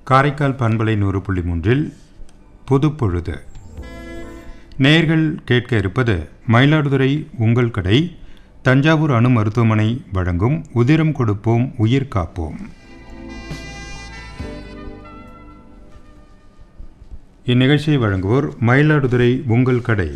காரைக்கால் பண்பலை 100.3 புதுப்பொழுது. நேயர்கள் கேட்க இருப்பது மயிலாடுதுறை உங்கள் கடை தஞ்சாவூர் அணு மருத்துவமனை வழங்கும் உதிரம் கொடுப்போம் உயிர் காப்போம். இந்நிகழ்ச்சியை வழங்குவோர் மயிலாடுதுறை உங்கள் கடை.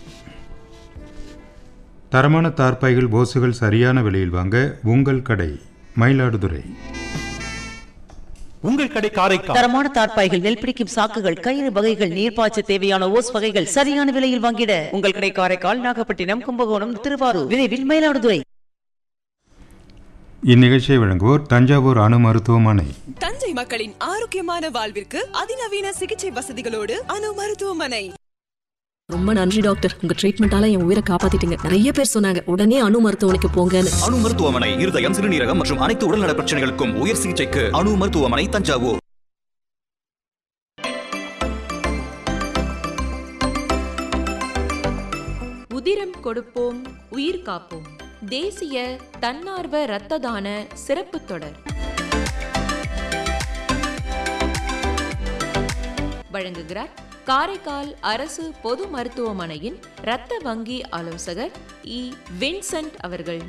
தரமான தார்பாய்கள் ஓசுகள் சரியான விலையில் வாங்க உங்கள் கடை மயிலாடுதுறை. உங்கள் கடை காரைக்கால். தரமான தார்பாய்கள், நெல் பிடிக்கும் சாக்குகள், கயிறு வகைகள், நீர்ப்பாய்ச்ச தேவையான ஓஸ் வகைகள் சரியான விலையில் வாங்கிட உங்கள் கடை காரைக்கால், நாகப்பட்டினம், கும்பகோணம், திருவாரூர், விரைவில் மயிலாடுதுறை. இந்நிகழ்ச்சியை வழங்குவோர் தஞ்சாவூர் அணு மருத்துவமனை. தஞ்சை மக்களின் ஆரோக்கியமான வாழ்விற்கு அதிநவீன சிகிச்சை வசதிகளோடு அணு மருத்துவமனை. ரொம்ப நன்றி டாக்டர், உங்க ட்ரீட்மெண்டால என் உயிரை காப்பாத்திட்டீங்க. நிறைய பேர் சொன்னாங்க உடனே அணு மருத்துவமனைக்கு போங்கன்னு. அணு மருத்துவமனை இருதயம், சிறுநீரகம் மற்றும் அனைத்து உடல்நல பிரச்சனைகளுக்கும் உயர் சிகிச்சைக்கு அணு மருத்துவமனை தஞ்சாவூர். உதிரம் கொடுப்போம் உயிர் காப்போம் தேசிய தன்னார்வ இரத்த தான சிறப்பு தொடர். வழங்குகிறார் காரைக்கால் அரசு பொது மருத்துவமனையின் இரத்த வங்கி ஆலோசகர் இ. வின்சென்ட் அவர்கள்.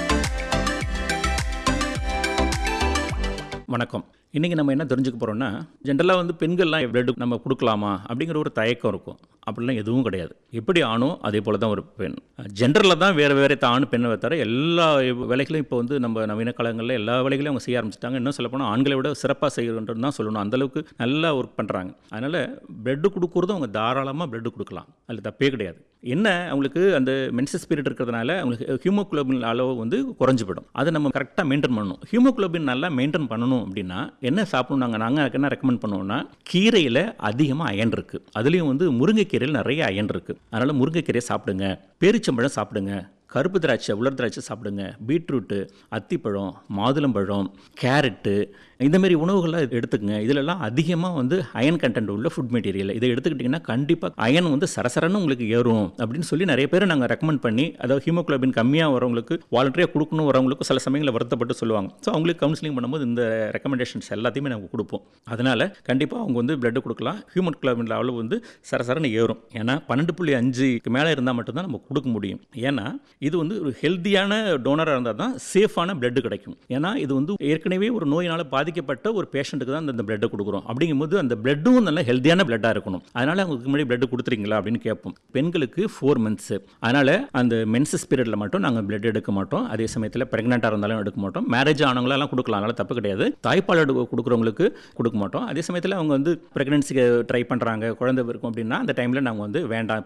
வணக்கம். இன்றைக்கி நம்ம என்ன தெரிஞ்சுக்க போகிறோம்னா, ஜென்ரலாக பெண்கள்லாம் பிளட் நம்ம கொடுக்கலாமா அப்படிங்கிற ஒரு தயக்கம் இருக்கும். அப்படிலாம் எதுவும் கிடையாது. எப்படி ஆணோ அதே போல் தான் ஒரு பெண். ஜென்ரலில் தான் வேறு ஆண் பெண்ணை தவிர எல்லா வேலைகளையும் இப்போ நம்ம நவீன காலங்களில் எல்லா வேலைகளையும் அவங்க செய்ய ஆரம்பிச்சிட்டாங்க. இன்னும் சொல்லப்போனால் ஆண்களை விட சிறப்பாக செய்யணுன்றது தான் சொல்லணும். அந்தளவுக்கு நல்லா ஒர்க் பண்ணுறாங்க. அதனால் பிளட்டு கொடுக்குறதும் அவங்க தாராளமாக பிளட்டு கொடுக்கலாம், அதில் தப்பே கிடையாது. என்ன அவங்களுக்கு அந்த மென்சஸ் பீரியட் இருக்கிறதுனால அவங்களுக்கு ஹீமோகுளோபின் அளவு குறைஞ்சு போயிடும். அதை நம்ம கரெக்டாக மெயின்டைன் பண்ணணும். ஹீமோகுளோபின் நல்லா மெயின்டைன் பண்ணணும் அப்படின்னா என்ன சாப்பிடணும்? நாங்கள் என்ன ரெக்கமெண்ட் பண்ணுவோம்னா, கீரையில் அதிகமாக அயன் இருக்குது. அதுலேயும் முருங்கைக்கீரையில் நிறைய அயன் இருக்குது. அதனால் முருங்கைக்கீரையை சாப்பிடுங்க, பேரிச்சம்பழம் சாப்பிடுங்க, கருப்பு திராட்சை, உலர் திராட்சை சாப்பிடுங்க, பீட்ரூட்டு, அத்திப்பழம், மாதுளம்பழம், கேரட்டு, இந்தமாரி உணவுகள்லாம் எடுத்துக்கங்க. இதிலெல்லாம் அதிகமாக அயன் கண்டென்ட் உள்ள ஃபுட் மெட்டீரியல். இதை எடுத்துக்கிட்டிங்கன்னா கண்டிப்பாக அயன் சரசரன்னு உங்களுக்கு ஏறும் அப்படின்னு சொல்லி நிறைய பேர் நாங்கள் ரெக்கமெண்ட் பண்ணி, அதாவது ஹீமோகுளோபின் கம்மியாக வரவங்களுக்கு வாலண்டரியாக கொடுக்கணும், வரவங்களுக்கு சில சமயங்களில் வருத்தப்பட்டு சொல்லுவாங்க. ஸோ அவங்களுக்கு கவுன்சிலிங் பண்ணும்போது இந்த ரெக்கமெண்டேஷன்ஸ் எல்லாத்தையுமே நாங்கள் கொடுப்போம். அதனால் கண்டிப்பாக அவங்க பிளட் கொடுக்கலாம். ஹீமோகுளோபின் அளவு சரசரன்னு ஏறும். ஏன்னா 12.5க்கு மேலே இருந்தால் மட்டும்தான் நம்ம கொடுக்க முடியும். ஏன்னா இது ஒரு ஹெல்த்தியான டோனராக இருந்தால் தான் சேஃபான பிளட் கிடைக்கும். ஏன்னா இது ஏற்கனவே ஒரு நோயினால் பாதிக்கப்பட்ட ஒரு பேஷண்ட்டுக்கு தான் இந்த பிளட்டை கொடுக்குறோம். அப்படிங்கும்போது அந்த பிளட்டும் நல்ல ஹெல்த்தியான பிளட்டாக இருக்கணும். அதனால் அவங்களுக்கு முன்னாடி பிளட் கொடுத்துறீங்களா அப்படின்னு கேட்போம். பெண்களுக்கு 4 months. அதனால் அந்த மென்சஸ் பீரியடில் மட்டும் நாங்கள் பிளட் எடுக்க மாட்டோம். அதே சமயத்தில் ப்ரெக்னெண்ட்டாக இருந்தாலும் எடுக்க மாட்டோம். மேரேஜ் ஆனவங்களெல்லாம் கொடுக்கலாம், அதனால் தப்பு கிடையாது. தாய்ப்பால் கொடுக்குறவங்களுக்கு கொடுக்க மாட்டோம். அதே சமயத்தில் அவங்க ப்ரெக்னென்சிக்கு ட்ரை பண்ணுறாங்க, குழந்தை இருக்கும் அப்படின்னா அந்த டைமில் நாங்கள் வேண்டாம்